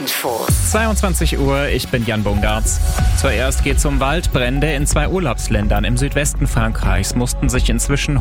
Infos. 22 Uhr, ich bin Jan Bungartz. Zuerst geht's um Waldbrände in 2 Urlaubsländern im Südwesten Frankreichs. Mussten sich inzwischen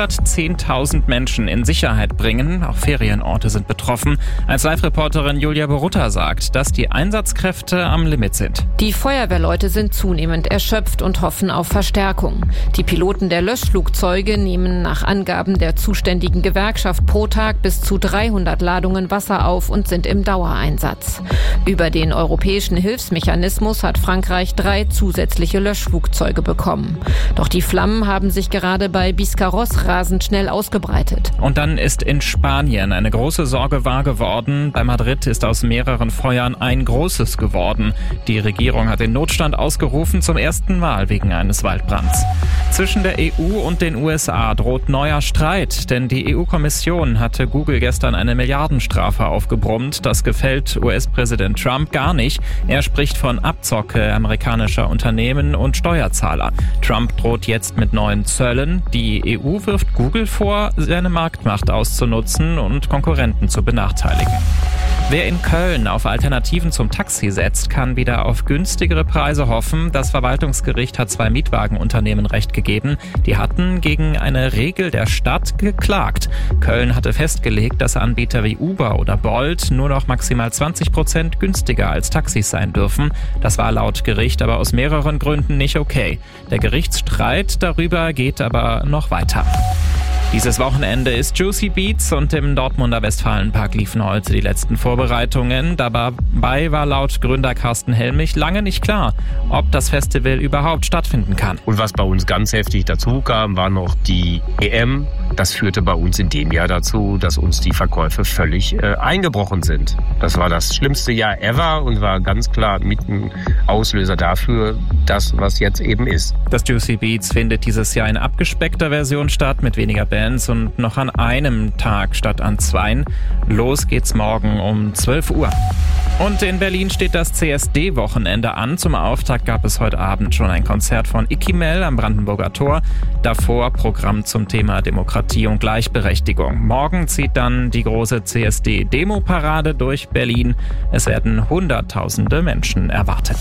110.000 Menschen in Sicherheit bringen. Auch Ferienorte sind betroffen. Als Live-Reporterin Julia Borutta sagt, dass die Einsatzkräfte am Limit sind. Die Feuerwehrleute sind zunehmend erschöpft und hoffen auf Verstärkung. Die Piloten der Löschflugzeuge nehmen nach Angaben der zuständigen Gewerkschaft pro Tag bis zu 300 Ladungen Wasser auf und sind im Dauereinsatz. Über den europäischen Hilfsmechanismus hat Frankreich 3 zusätzliche Löschflugzeuge bekommen. Doch die Flammen haben sich gerade bei Biscarrosse rasend schnell ausgebreitet. Und dann ist in Spanien eine große Sorge wahr geworden. Bei Madrid ist aus mehreren Feuern ein großes geworden. Die Regierung hat den Notstand ausgerufen, zum ersten Mal wegen eines Waldbrands. Zwischen der EU und den USA droht neuer Streit, denn die EU-Kommission hatte Google gestern eine Milliardenstrafe aufgebrummt. Das gefällt US-Präsident Trump gar nicht. Er spricht von Abzocke amerikanischer Unternehmen und Steuerzahler. Trump droht jetzt mit neuen Zöllen. Die EU wirft Google vor, seine Marktmacht auszunutzen und Konkurrenten zu benachteiligen. Wer in Köln auf Alternativen zum Taxi setzt, kann wieder auf günstigere Preise hoffen. Das Verwaltungsgericht hat 2 Mietwagenunternehmen Recht gegeben. Die hatten gegen eine Regel der Stadt geklagt. Köln hatte festgelegt, dass Anbieter wie Uber oder Bolt nur noch maximal 20% günstiger als Taxis sein dürfen. Das war laut Gericht aber aus mehreren Gründen nicht okay. Der Gerichtsstreit darüber geht aber noch weiter. Dieses Wochenende ist Juicy Beats und im Dortmunder Westfalenpark liefen heute die letzten Vorbereitungen. Dabei war laut Gründer Carsten Helmich lange nicht klar, ob das Festival überhaupt stattfinden kann. Und was bei uns ganz heftig dazu kam, war noch die EM. Das führte bei uns in dem Jahr dazu, dass uns die Verkäufe völlig eingebrochen sind. Das war das schlimmste Jahr ever und war ganz klar mit ein Auslöser dafür, das, was jetzt eben ist. Das Juicy Beats findet dieses Jahr in abgespeckter Version statt, mit weniger Bands und noch an einem Tag statt an 2. Los geht's morgen um 12 Uhr. Und in Berlin steht das CSD-Wochenende an. Zum Auftakt gab es heute Abend schon ein Konzert von Ikimel am Brandenburger Tor. Davor Programm zum Thema Demokratie und Gleichberechtigung. Morgen zieht dann die große CSD-Demo-Parade durch Berlin. Es werden Hunderttausende Menschen erwartet.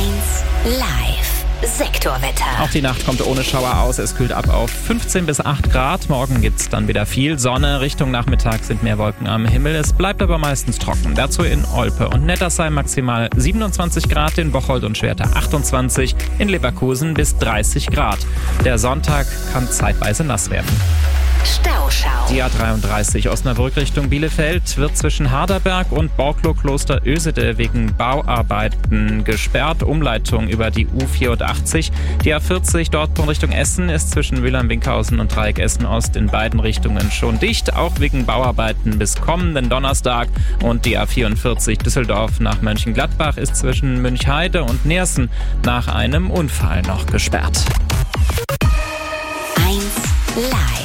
1 Live. Sektorwetter. Auch die Nacht kommt ohne Schauer aus. Es kühlt ab auf 15 bis 8 Grad. Morgen gibt's dann wieder viel Sonne. Richtung Nachmittag sind mehr Wolken am Himmel. Es bleibt aber meistens trocken. Dazu in Olpe und Nettersheim maximal 27 Grad, in Bocholt und Schwerter 28, in Leverkusen bis 30 Grad. Der Sonntag kann zeitweise nass werden. Stauschau. Die A33 Osnabrück Richtung Bielefeld wird zwischen Harderberg und Borklo-Kloster Ösede wegen Bauarbeiten gesperrt. Umleitung über die U84. Die A40 Dortmund Richtung Essen ist zwischen Mülheim-Winkhausen und Dreieck Essen-Ost in beiden Richtungen schon dicht, auch wegen Bauarbeiten bis kommenden Donnerstag. Und die A44 Düsseldorf nach Mönchengladbach ist zwischen Münchheide und Neersen nach einem Unfall noch gesperrt. 1 Live.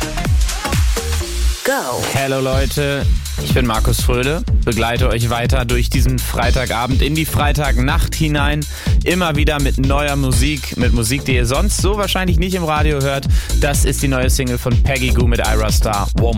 Go. Hallo Leute, ich bin Markus Fröhle, begleite euch weiter durch diesen Freitagabend in die Freitagnacht hinein. Immer wieder mit neuer Musik, mit Musik, die ihr sonst so wahrscheinlich nicht im Radio hört. Das ist die neue Single von Peggy Gou mit Ira Star, Woman.